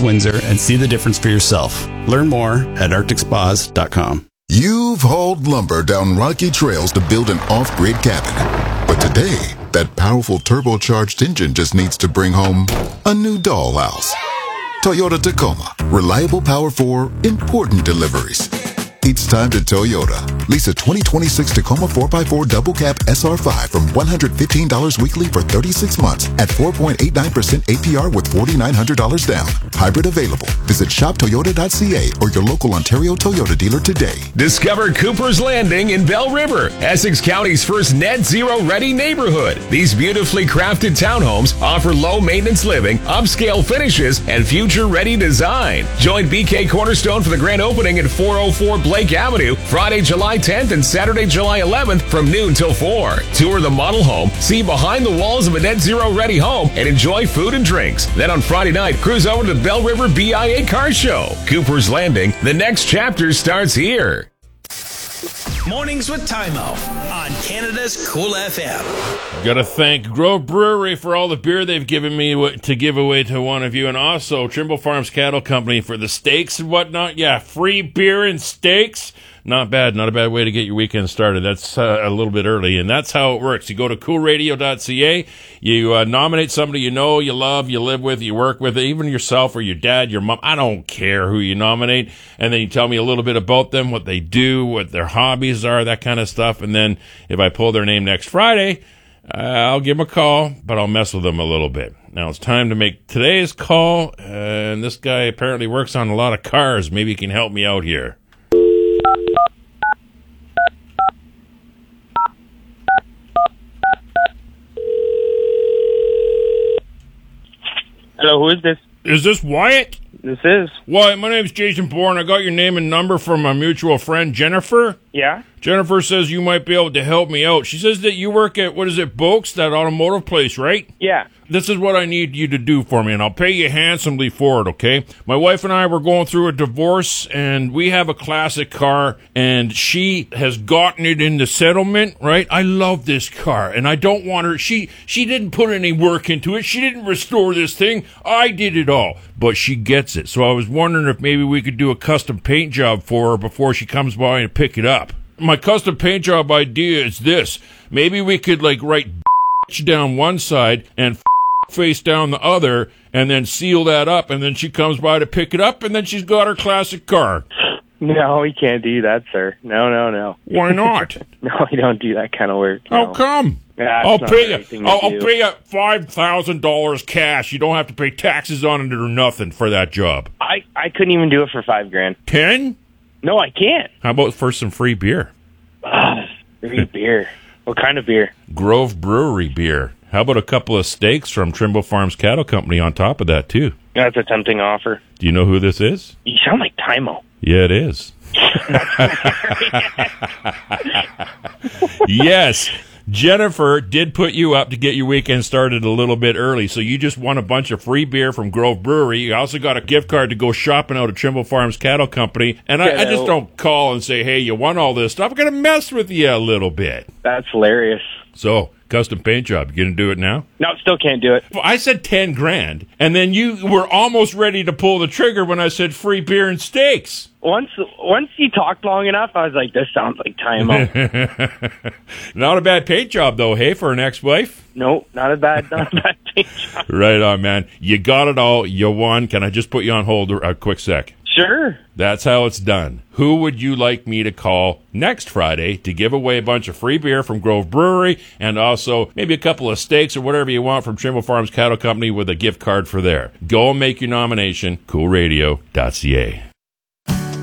Windsor and see the difference for yourself. Learn more at arcticspas.com. You've hauled lumber down rocky trails to build an off-grid cabin. But today, that powerful turbocharged engine just needs to bring home a new dollhouse. Toyota Tacoma. Reliable power for important deliveries. It's time to Toyota. Lease a 2026 Tacoma 4x4 double cab SR5 from $115 weekly for 36 months at 4.89% APR with $4,900 down. Hybrid available. Visit shoptoyota.ca or your local Ontario Toyota dealer today. Discover Cooper's Landing in Bell River, Essex County's first net zero ready neighborhood. These beautifully crafted townhomes offer low maintenance living, upscale finishes, and future ready design. Join BK Cornerstone for the grand opening at 404 Blake Avenue, Friday, July 10th and Saturday, July 11th from noon till 4. Tour the model home, see behind the walls of a net zero ready home, and enjoy food and drinks. Then on Friday night, cruise over to the Bell River BIA Car Show. Cooper's Landing, the next chapter starts here. Mornings with Time Out on Canada's Cool FM. Got to thank Grove Brewery for all the beer they've given me to give away to one of you, and also Trimble Farms Cattle Company for the steaks and whatnot. Yeah, free beer and steaks. Not bad. Not a bad way to get your weekend started. That's a little bit early, and that's how it works. You go to coolradio.ca, you nominate somebody you know, you love, you live with, you work with, even yourself or your dad, your mom. I don't care who you nominate, and then you tell me a little bit about them, what they do, what their hobbies are, that kind of stuff, and then if I pull their name next Friday, I'll give them a call, but I'll mess with them a little bit. Now it's time to make today's call, and this guy apparently works on a lot of cars. Maybe he can help me out here. Hello, who is this? Is this Wyatt? This is. Wyatt, my name's Jason Bourne. I got your name and number from a mutual friend, Jennifer. Yeah? Jennifer says you might be able to help me out. She says that you work at, what is it, Boakes, that automotive place, right? Yeah. This is what I need you to do for me, and I'll pay you handsomely for it, okay? My wife and I were going through a divorce, and we have a classic car, and she has gotten it in the settlement, right? I love this car, and I don't want her... She didn't put any work into it. She didn't restore this thing. I did it all, but she gets it. So I was wondering if maybe we could do a custom paint job for her before she comes by and pick it up. My custom paint job idea is this. Maybe we could, like, write down one side and face down the other, and then seal that up, and then she comes by to pick it up, and then she's got her classic car. No, we can't do that, sir. No. Why not? No, we don't do that kind of work. No. How come? Yeah, I'll pay you $5,000 cash. You don't have to pay taxes on it or nothing for that job. I couldn't even do it for $5,000. 10? No, I can't. How about for some free beer? Free beer. What kind of beer? Grove Brewery beer. How about a couple of steaks from Trimble Farms Cattle Company on top of that, too? That's a tempting offer. Do you know who this is? You sound like Tymo. Yeah, it is. Yes. Jennifer did put you up to get your weekend started a little bit early, so you just won a bunch of free beer from Grove Brewery. You also got a gift card to go shopping out at Trimble Farms Cattle Company, and I just don't call and say, hey, you won all this stuff. I'm going to mess with you a little bit. That's hilarious. So, custom paint job, you going to do it now? No, still can't do it. Well, I said $10,000, and then you were almost ready to pull the trigger when I said free beer and steaks. Once you talked long enough, I was like, this sounds like Tymo. Not a bad paint job, though, hey, for an ex-wife? No, not a bad paint job. Right on, man. You got it all. You won. Can I just put you on hold a quick sec? Sure. That's how it's done. Who would you like me to call next Friday to give away a bunch of free beer from Grove Brewery and also maybe a couple of steaks or whatever you want from Trimble Farms Cattle Company with a gift card for there? Go and make your nomination. Coolradio.ca.